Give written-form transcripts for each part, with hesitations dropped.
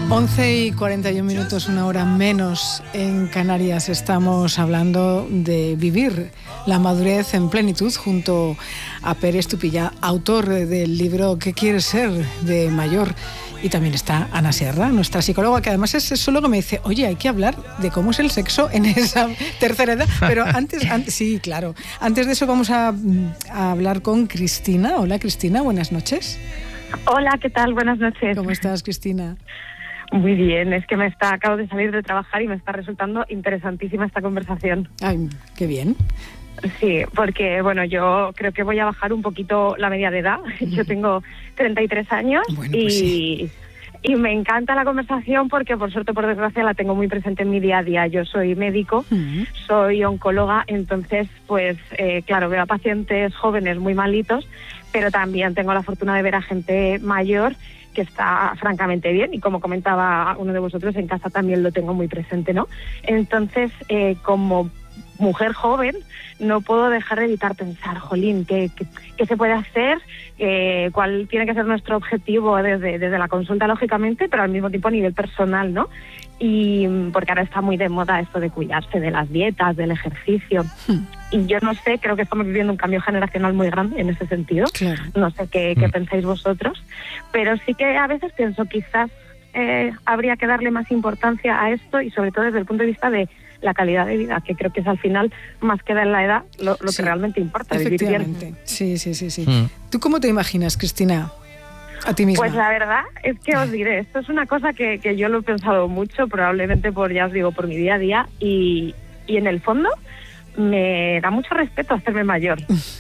11:41, una hora menos en Canarias. Estamos hablando de vivir la madurez en plenitud junto a Pere Estupilla, autor del libro ¿Qué quieres ser de mayor? Y también está Ana Sierra, nuestra psicóloga, que además es solo que me dice, oye, hay que hablar de cómo es el sexo en esa tercera edad. Pero antes sí, claro. Antes de eso vamos a hablar con Cristina. Hola, Cristina, buenas noches. Hola, ¿qué tal? Buenas noches. ¿Cómo estás, Cristina? Muy bien, es que acabo de salir de trabajar y me está resultando interesantísima esta conversación. Ay, qué bien. Sí, porque bueno, yo creo que voy a bajar un poquito la media de edad. Yo tengo 33 años bueno, pues sí. Y me encanta la conversación porque por suerte, por desgracia, la tengo muy presente en mi día a día. Yo soy médico, soy oncóloga, entonces pues claro, veo a pacientes jóvenes muy malitos, pero también tengo la fortuna de ver a gente mayor que está francamente bien, y como comentaba uno de vosotros, en casa también lo tengo muy presente, ¿no? Entonces, como mujer joven, no puedo dejar de evitar pensar, jolín, ¿qué se puede hacer? ¿Cuál tiene que ser nuestro objetivo desde la consulta, lógicamente, pero al mismo tiempo a nivel personal, ¿no? Y porque ahora está muy de moda esto de cuidarse de las dietas, del ejercicio. Y yo no sé, creo que estamos viviendo un cambio generacional muy grande en ese sentido. Claro. No sé qué pensáis vosotros, pero sí que a veces pienso quizás habría que darle más importancia a esto, y sobre todo desde el punto de vista de la calidad de vida, que creo que es al final, más que en la edad, lo que realmente importa, vivir bien. Sí. ¿Tú cómo te imaginas, Cristina, a ti misma? Pues la verdad es que os diré, esto es una cosa que yo lo he pensado mucho, probablemente por mi día a día, y en el fondo me da mucho respeto hacerme mayor,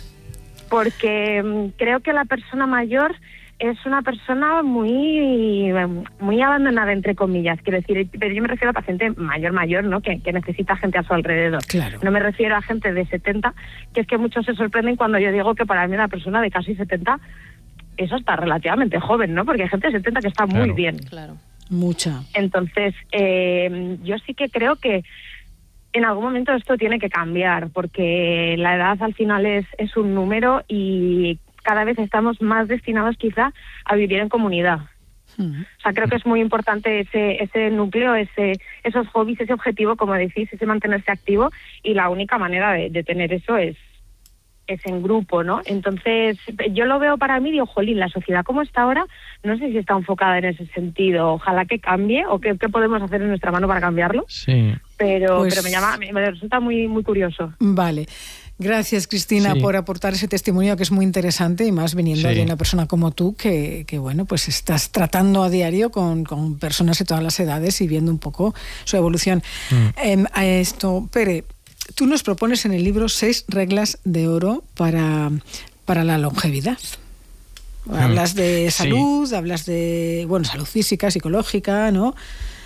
porque creo que la persona mayor es una persona muy abandonada, entre comillas, quiero decir, pero yo me refiero a paciente mayor, ¿no? Que necesita gente a su alrededor. Claro. No me refiero a gente de 70, que es que muchos se sorprenden cuando yo digo que para mí una persona de casi 70, eso está relativamente joven, ¿no? Porque hay gente de 70 que está muy bien. Claro, mucha. Entonces, yo sí que creo que en algún momento esto tiene que cambiar, porque la edad al final es un número, y cada vez estamos más destinados quizá a vivir en comunidad. O sea, creo que es muy importante ese núcleo, esos hobbies, ese objetivo, como decís, ese mantenerse activo, y la única manera de tener eso es en grupo, ¿no? Entonces, yo lo veo para mí, digo, jolín, la sociedad como está ahora, no sé si está enfocada en ese sentido. Ojalá que cambie, o qué podemos hacer en nuestra mano para cambiarlo. Sí. Pero me resulta muy, muy curioso. Vale. Gracias, Cristina, por aportar ese testimonio, que es muy interesante, y más viniendo de una persona como tú, que bueno, pues estás tratando a diario con personas de todas las edades y viendo un poco su evolución. A esto, Pere, tú nos propones en el libro 6 reglas de oro para la longevidad. Hablas de salud, hablas de salud física, psicológica, ¿no?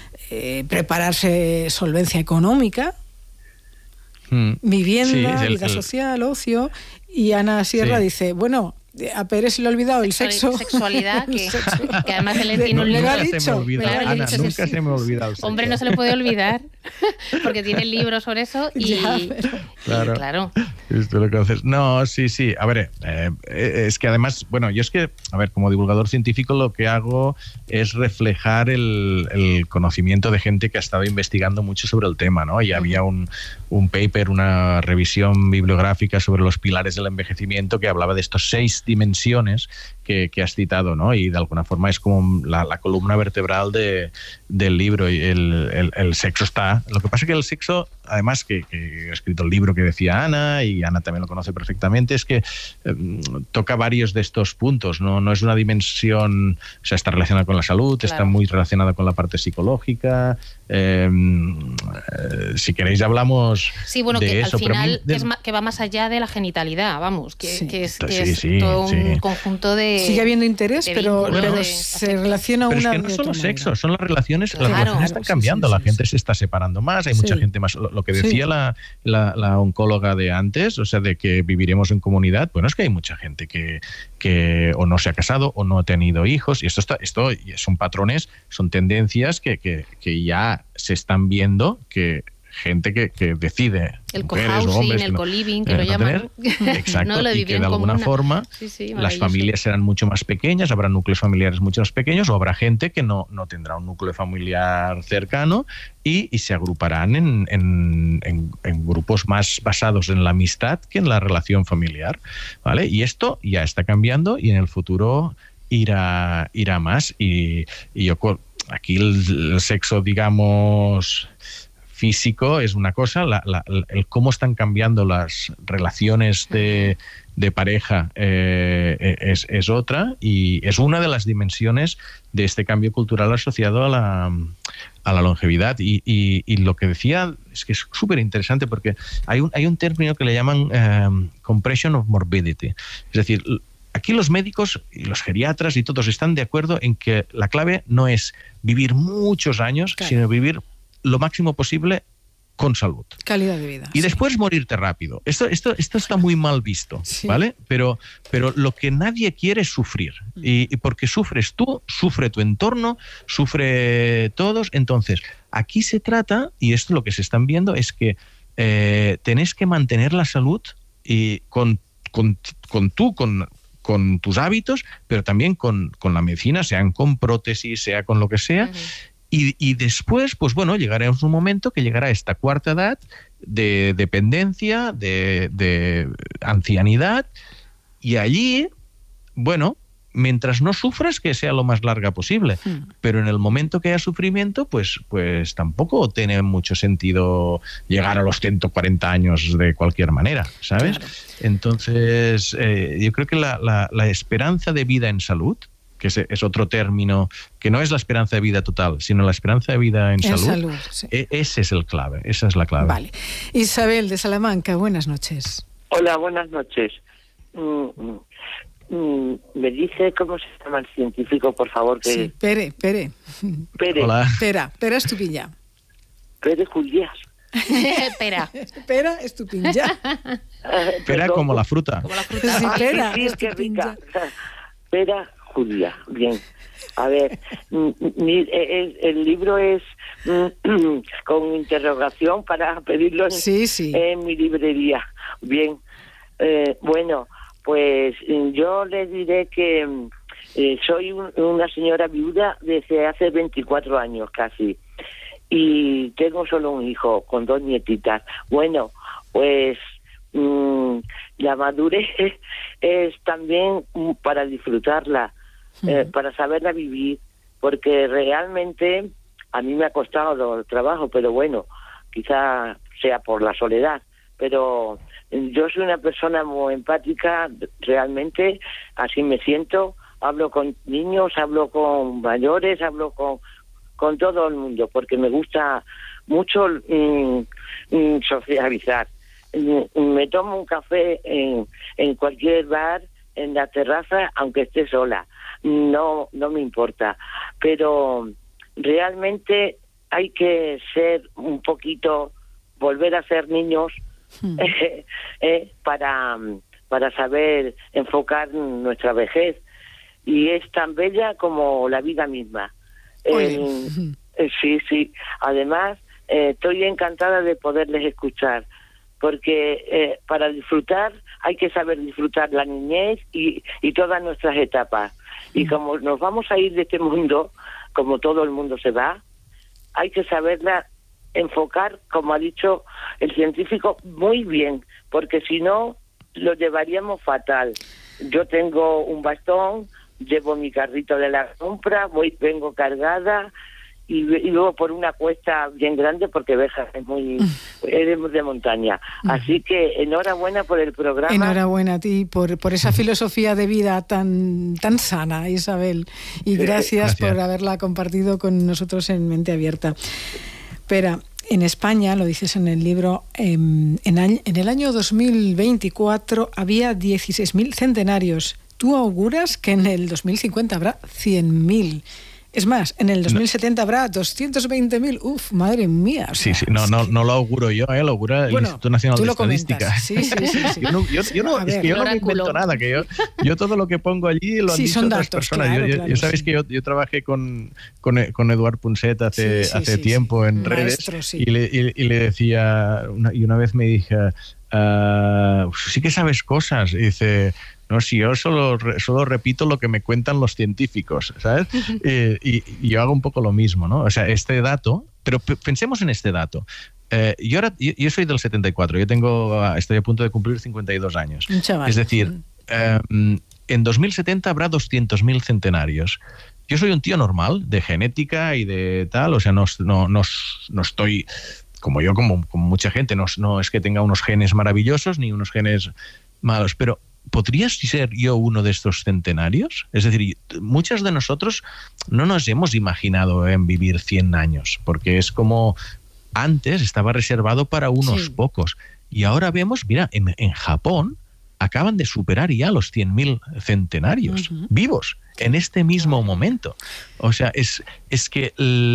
Prepararse, solvencia económica, vivienda, vida social, ocio. Y Ana Sierra dice, bueno, a Pere se le ha olvidado el sexo. Sexualidad, que además él tiene un libro. Ana, nunca se me ha olvidado el sexo. Hombre, no se le puede olvidar, porque tiene el libro sobre eso y... Claro. Esto lo conoces. No, sí. A ver, es que además, bueno, yo es que, como divulgador científico, lo que hago es reflejar el conocimiento de gente que ha estado investigando mucho sobre el tema, ¿no? Y había un paper, una revisión bibliográfica sobre los pilares del envejecimiento, que hablaba de estos 6 dimensiones que has citado, ¿no? Y de alguna forma es como la columna vertebral del libro, y el sexo está. Lo que pasa es que el sexo, además, que he escrito el libro que decía Ana, y Ana también lo conoce perfectamente, es que toca varios de estos puntos, no es una dimensión, o sea, está relacionada con la salud, está muy relacionada con la parte psicológica. Si queréis hablamos de que eso, al final que va más allá de la genitalidad, vamos, que es todo un conjunto de... Sigue habiendo interés, pero se relaciona pero una... es que no solo sexo, son las relaciones están cambiando, la gente se está separando más, hay mucha gente más, lo que decía la oncóloga de antes, o sea, de que viviremos en comunidad. Bueno, es que hay mucha gente que o no se ha casado o no ha tenido hijos, y esto son patrones, son tendencias que ya se están viendo, que gente que decide, el mujeres o hombres, el co-living, que lo llaman. Exacto, y que de alguna forma las familias serán mucho más pequeñas, habrá núcleos familiares mucho más pequeños, o habrá gente que no tendrá un núcleo familiar cercano y se agruparán en grupos más basados en la amistad que en la relación familiar, ¿vale? Y esto ya está cambiando y en el futuro irá más. Y yo aquí el sexo, digamos, físico es una cosa, el cómo están cambiando las relaciones de pareja es otra, y es una de las dimensiones de este cambio cultural asociado a la longevidad. Y lo que decía es que es súper interesante, porque hay un término que le llaman compression of morbidity. Es decir, aquí los médicos y los geriatras y todos están de acuerdo en que la clave no es vivir muchos años, sino vivir lo máximo posible con salud. Calidad de vida. Y después morirte rápido. Esto está muy mal visto, ¿vale? Pero lo que nadie quiere es sufrir. Y porque sufres tú, sufre tu entorno, sufre todos. Entonces, aquí se trata, y esto lo que se están viendo, es que tenés que mantener la salud y con tus hábitos, pero también con la medicina, sean con prótesis, sea con lo que sea. Y después, pues bueno, llegaremos a un momento que llegará esta cuarta edad de dependencia, de ancianidad, y allí, bueno, mientras no sufras, que sea lo más larga posible. Pero en el momento que haya sufrimiento, pues tampoco tiene mucho sentido llegar a los 140 años de cualquier manera, ¿sabes? Claro. Entonces, yo creo que la esperanza de vida en salud, que es otro término, que no es la esperanza de vida total, sino la esperanza de vida en salud, sí. Ese es el clave, esa es la clave. Vale. Isabel de Salamanca, buenas noches. Hola, buenas noches. ¿Me dice cómo se llama el científico, por favor? Que... Sí, Pere. Hola. Pera Estupilla. Pere Juliás. Pera Estupilla. Pera como la fruta. Como la fruta. Sí, pera. Sí, qué rica. Pera Julia, bien. A ver, el libro es con interrogación para pedirlo en mi librería. Bien, bueno, pues yo le diré que soy una señora viuda desde hace 24 años casi, y tengo solo un hijo con 2 nietitas. Bueno, pues la madurez es también para disfrutarla, para saberla vivir, porque realmente a mí me ha costado el trabajo, pero bueno, quizá sea por la soledad, pero yo soy una persona muy empática, realmente así me siento, hablo con niños, hablo con mayores, hablo con todo el mundo, porque me gusta mucho socializar. Me tomo un café en cualquier bar, en la terraza, aunque esté sola, no me importa, pero realmente hay que ser un poquito, volver a ser niños para saber enfocar nuestra vejez, y es tan bella como la vida misma. Sí, además estoy encantada de poderles escuchar, porque para disfrutar hay que saber disfrutar la niñez y todas nuestras etapas. Y como nos vamos a ir de este mundo, como todo el mundo se va, hay que saberla enfocar, como ha dicho el científico, muy bien, porque si no, lo llevaríamos fatal. Yo tengo un bastón, llevo mi carrito de la compra, vengo cargada, y luego por una cuesta bien grande, porque Béjar es de montaña. Así que enhorabuena por el programa. Enhorabuena a ti por esa filosofía de vida tan sana, Isabel. Y gracias por haberla compartido con nosotros en Mente Abierta. Pero en España, lo dices en el libro, en el año 2024 había 16.000 centenarios. Tú auguras que en el 2050 habrá 100.000. Es más, en el 2070 habrá 220.000. Uf, madre mía. O sea, sí. No lo auguro yo, lo augura el Instituto Nacional de Estadística. Sí. Yo no me invento nada, que yo todo lo que pongo allí lo han dicho otras personas. Claro, yo sabéis que yo trabajé con Eduard Punset hace tiempo en redes, y le decía, y una vez me dije, sí que sabes cosas, y dice... No, si yo solo repito lo que me cuentan los científicos, ¿sabes? Y yo hago un poco lo mismo, ¿no? O sea, este dato, pero pensemos en este dato. Yo soy del 74, estoy a punto de cumplir 52 años. Chaval. Es decir, en 2070 habrá 200.000 centenarios. Yo soy un tío normal, de genética y de tal, o sea, no estoy... Como mucha gente, no es que tenga unos genes maravillosos ni unos genes malos, pero ¿podría ser yo uno de estos centenarios? Es decir, muchos de nosotros no nos hemos imaginado en vivir 100 años, porque es como antes estaba reservado para unos pocos. Y ahora vemos, mira, en Japón acaban de superar ya los 100.000 centenarios vivos en este mismo momento. O sea, es que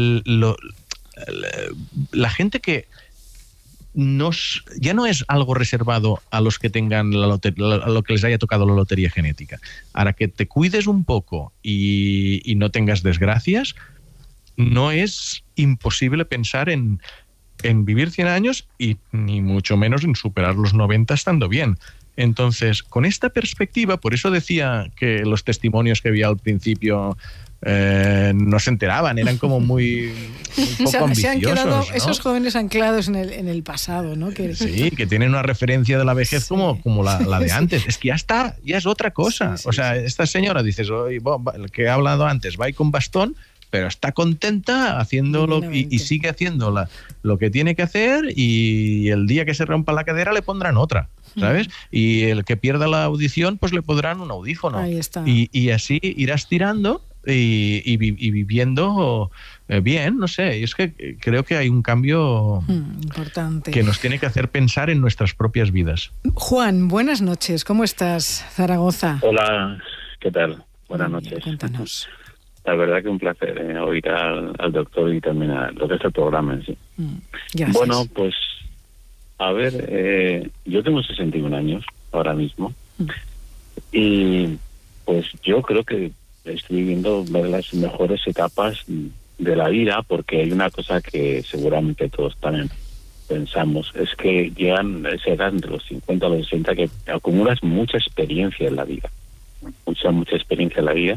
la gente que ya no es algo reservado a los que tengan a lo que les haya tocado la lotería genética. Ahora, que te cuides un poco y no tengas desgracias, no es imposible pensar en vivir 100 años y ni mucho menos en superar los 90 estando bien. Entonces, con esta perspectiva, por eso decía que los testimonios que vi al principio no se enteraban, eran como muy poco ambiciosos. Se han quedado, ¿no? esos jóvenes anclados en el pasado, ¿no? Sí, que tienen una referencia de la vejez como la de antes. Es que ya es otra cosa. O sea, esta señora, dices, el que he hablado antes, va ahí con bastón, pero está contenta haciéndolo y sigue haciendo lo que tiene que hacer, y el día que se rompa la cadera le pondrán otra, ¿sabes? Y el que pierda la audición, pues le pondrán un audífono. Ahí está. Y así irás tirando y viviendo bien, no sé. Es que creo que hay un cambio importante que nos tiene que hacer pensar en nuestras propias vidas. Juan, buenas noches. ¿Cómo estás, Zaragoza? Hola, ¿qué tal? Buenas noches. Cuéntanos. La verdad que un placer oír al doctor y también a lo que es el programa en sí. Gracias. Bueno, pues, a ver, yo tengo 61 años ahora mismo y pues yo creo que estoy viviendo una de las mejores etapas de la vida, porque hay una cosa que seguramente todos también pensamos, es que llegan a esa edad entre los 50 a los 60 que acumulas mucha experiencia en la vida, mucha experiencia en la vida.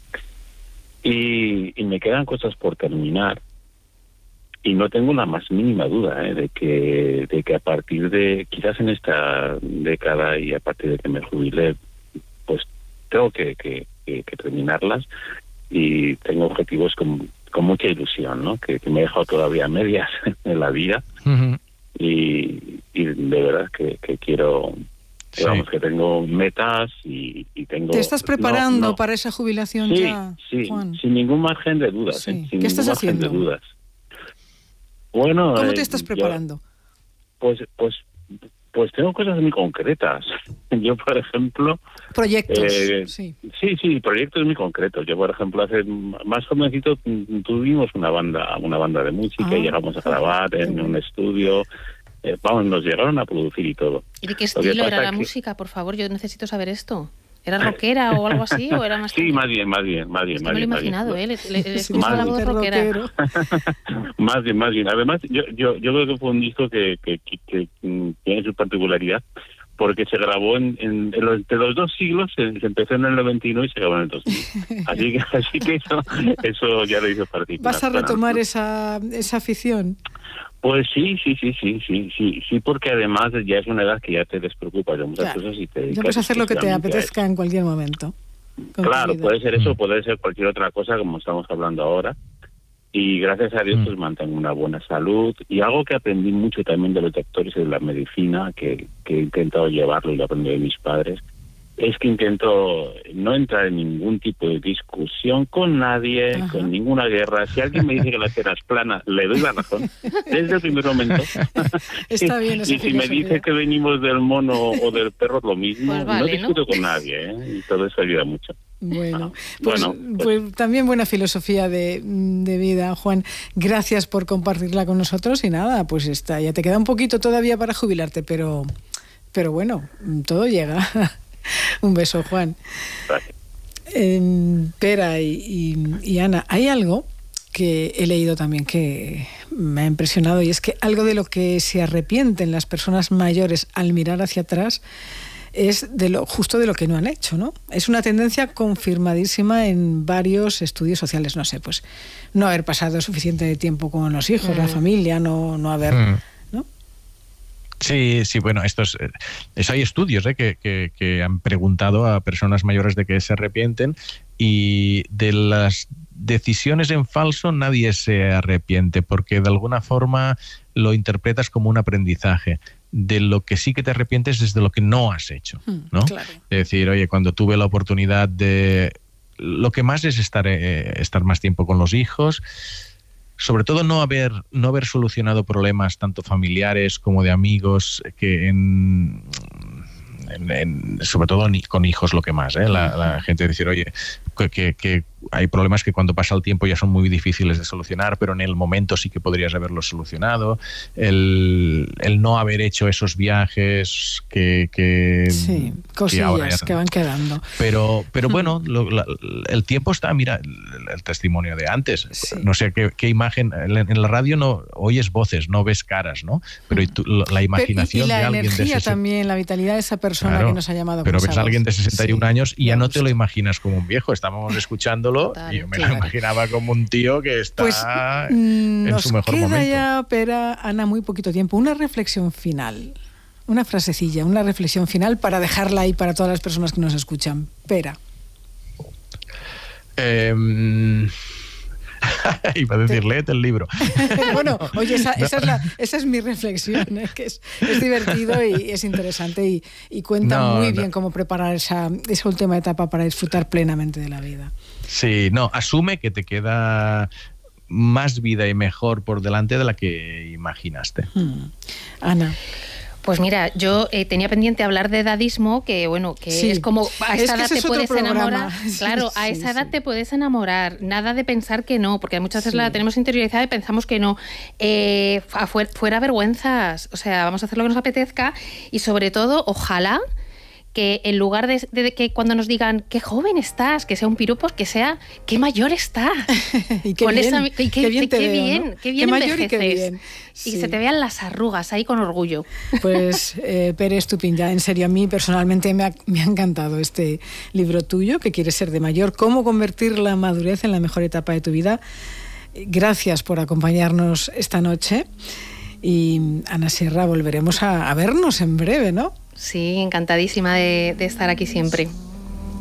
Y me quedan cosas por terminar y no tengo la más mínima duda de que a partir de, quizás en esta década y a partir de que me jubile, pues tengo que terminarlas, y tengo objetivos con mucha ilusión, ¿no? Que me he dejado todavía medias en la vida. Y de verdad que quiero... Digamos que tengo metas y tengo... ¿Te estás preparando para esa jubilación ya, Juan? Sin ningún margen de dudas. Sin ¿Qué estás haciendo? De dudas. Bueno, ¿cómo te estás preparando? Pues tengo cosas muy concretas. Yo, por ejemplo... Proyectos, sí, proyectos muy concretos. Yo, por ejemplo, hace más jovencito tuvimos una banda de música y llegamos a grabar en un estudio... nos llegaron a producir y todo. ¿Y de qué estilo era la música? Por favor, yo necesito saber esto. ¿Era rockera o algo así? ¿O era más más bien. Es que me lo he imaginado, le escucho la voz rockera. Más bien. Además, yo creo que fue un disco que tiene su particularidad, porque se grabó entre los dos siglos, se empezó en el 91 y se grabó en el 2000. Así que eso ya lo hizo particular. ¿Vas a retomar esa afición? Pues sí, porque además ya es una edad que ya te despreocupas de muchas cosas y te dedicas. Ya puedes hacer lo que te apetezca en cualquier momento. Claro, puede ser eso, puede ser cualquier otra cosa, como estamos hablando ahora. Y gracias a Dios pues mantengo una buena salud. Y algo que aprendí mucho también de los doctores y de la medicina, que he intentado llevarlo y lo aprendí de mis padres, es que intento no entrar en ningún tipo de discusión con nadie, con ninguna guerra. Si alguien me dice que la Tierra es plana, le doy la razón desde el primer momento. Está bien esa y si me dice que venimos del mono o del perro, lo mismo. Pues vale, no discuto con nadie, ¿eh? Y todo eso ayuda mucho. Bueno, pues también buena filosofía de vida, Juan. Gracias por compartirla con nosotros y nada, pues ya te queda un poquito todavía para jubilarte, pero bueno, todo llega. Un beso, Juan. Pera y Ana, hay algo que he leído también que me ha impresionado, y es que algo de lo que se arrepienten las personas mayores al mirar hacia atrás es justo de lo que no han hecho, ¿no? Es una tendencia confirmadísima en varios estudios sociales, no sé, pues no haber pasado suficiente tiempo con los hijos, la familia, no haber... ¿no? Sí, bueno, hay estudios que han preguntado a personas mayores de qué se arrepienten, y de las decisiones en falso nadie se arrepiente, porque de alguna forma lo interpretas como un aprendizaje. De lo que sí que te arrepientes es de lo que no has hecho, ¿no? Claro. Es decir, oye, cuando tuve la oportunidad de... Lo que más es estar más tiempo con los hijos, sobre todo no haber solucionado problemas tanto familiares como de amigos, que sobre todo con hijos lo que más, la gente decir, oye, que hay problemas que cuando pasa el tiempo ya son muy difíciles de solucionar, pero en el momento sí que podrías haberlos solucionado. El no haber hecho esos viajes sí, cosillas que van quedando. Pero bueno, el tiempo está, mira, el testimonio de antes. Sí. No sé qué imagen, en la radio no oyes voces, no ves caras, ¿no? Pero la imaginación de alguien de... Y la energía también, la vitalidad de esa persona, claro, que nos ha llamado. Pero ves a alguien de 61 años y ya no te lo imaginas como un viejo. Estábamos escuchándolo. Total, y yo me lo imaginaba como un tío que está en su mejor momento. Nos queda ya, Pera, Ana, muy poquito tiempo. Una reflexión final, una frasecilla, una reflexión final para dejarla ahí para todas las personas que nos escuchan. Pera. Iba a decir, léete el libro. Bueno, oye, esa es mi reflexión, que es divertido y es interesante y cuenta muy bien cómo preparar esa última etapa para disfrutar plenamente de la vida. Sí, asume que te queda más vida y mejor por delante de la que imaginaste. Ana. Pues mira, yo tenía pendiente hablar de edadismo, que bueno, que sí, es como a esa edad te puedes enamorar. Claro, a esa edad te puedes enamorar. Nada de pensar que no, porque muchas veces la tenemos interiorizada y pensamos que no. Fuera vergüenzas. O sea, vamos a hacer lo que nos apetezca y sobre todo, ojalá que en lugar de que cuando nos digan qué joven estás, que sea un piropo, que sea qué mayor está. Y qué bien mayor y qué bien. Sí. Y se te vean las arrugas ahí con orgullo. Pues Pere Estupinja, en serio, a mí personalmente me ha encantado este libro tuyo, que quieres ser de mayor, cómo convertir la madurez en la mejor etapa de tu vida. Gracias por acompañarnos esta noche. Y Ana Sierra, volveremos a vernos en breve, ¿no? Sí, encantadísima de estar aquí siempre.